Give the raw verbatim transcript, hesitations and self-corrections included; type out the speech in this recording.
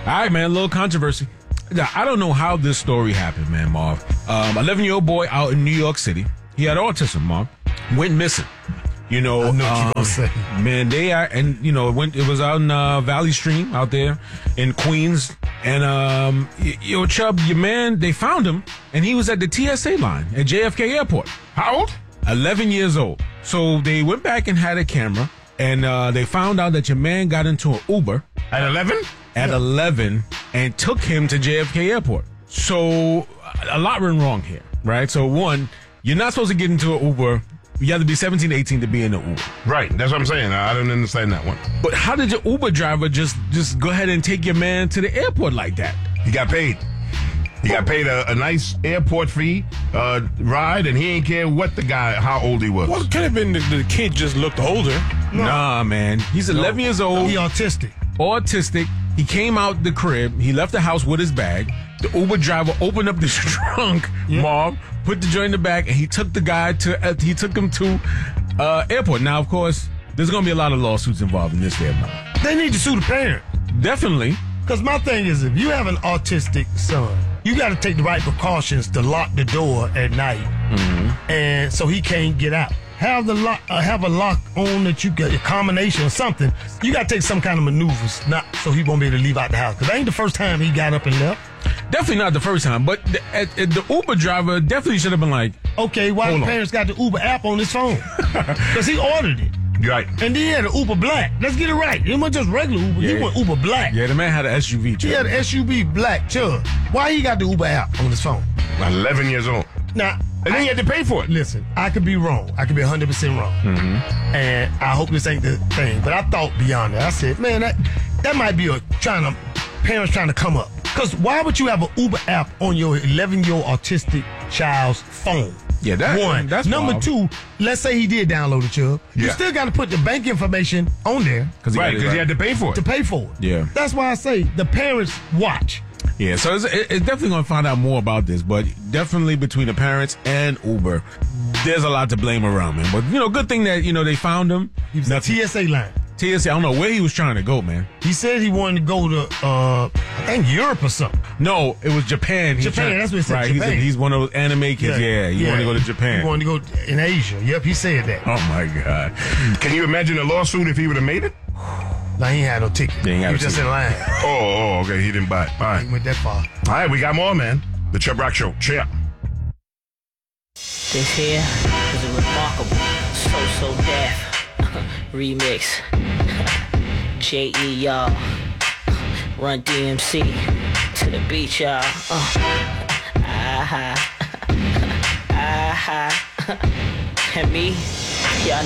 right, man, a little controversy. Now, I don't know how this story happened, man, Marv. Um, eleven-year-old boy out in New York City. He had autism, Marv. Went missing. You know, I know what um, you gonna say. Man, they are, and you know, it went. It was out in uh, Valley Stream out there in Queens, and um, y- yo, Chubb, your man, they found him, and he was at the T S A line at J F K Airport. How old? eleven years old. So they went back and had a camera, and uh, they found out that your man got into an Uber At eleven? at eleven and took him to J F K Airport. So a lot went wrong here, right? So one, you're not supposed to get into an Uber. You have to be seventeen, eighteen to be in the Uber. Right. That's what I'm saying. I don't understand that one. But how did your Uber driver just just go ahead and take your man to the airport like that? He got paid. He got paid a, a nice airport fee uh, ride, and he ain't care what the guy, how old he was. Well, it could have been the, the kid just looked older. Nah, man. He's eleven years old. He autistic. Autistic. He came out the crib. He left the house with his bag. The Uber driver opened up the trunk, Yeah. Mom, put the joint in the back, and he took the guy to. Uh, he took him to uh, airport. Now, of course, there's gonna be a lot of lawsuits involved in this. There, now. They need to sue the parent. Definitely. Because my thing is, if you have an autistic son, you got to take the right precautions to lock the door at night, Mm-hmm. and so he can't get out. Have the lock, uh, have a lock on that you get a combination or something. You got to take some kind of maneuvers, not so he won't be able to leave out the house. Because that ain't the first time he got up and left. Definitely not the first time, but the, at, at the Uber driver definitely should have been like, Okay, why Hold the on. parents got the Uber app on his phone? Because he ordered it. Right. And then he had an Uber Black. Let's get it right. It wasn't just regular Uber. He Yeah. went Uber Black. yeah, the man had an S U V. He Chubb. had an S U V Black Chubb. Why he got the Uber app on his phone? eleven years old. Now, And then you had to pay for it. listen, I could be wrong. I could be one hundred percent wrong. And I hope this ain't the thing. But I thought beyond that. I said, man, that that might be a trying to, parents trying to come up. Because why would you have an Uber app on your eleven-year-old autistic child's phone? Yeah, that- One. that's Number wild. two, let's say he did download it, Chubb. You Yeah. still got to put the bank information on there Cause he Right, got it because he had to pay for to it. pay for it. Yeah. That's why I say the parents watch. Yeah, so it's, it- it's definitely going to find out more about this, but definitely between the parents and Uber, there's a lot to blame around, man. But, you know, good thing that, you know, they found him. He was at Nothing- T S A line. T S A, I don't know where he was trying to go, man. He said he wanted to go to, uh, I think Europe or something. No, it was Japan. He was Japan, trying- that's what it said, Right, he's, a- Japan. he's one of those anime kids. Yeah, he wanted to go to Japan. He wanted to go in Asia. Yep, he said that. Oh, my God. Can you imagine a lawsuit if he would have made it? Now, he ain't had no ticket. He ain't He had was a just ticket. in line. Oh, oh, okay. He didn't buy it. All right. He went that far. All right, we got more, man. The Chubb Rock Show. Cheer. This here is a remarkable So So Deaf remix. J E, y'all. Run D M C to the beach, y'all. Uh. Ah-ha. Ah-ha. And me.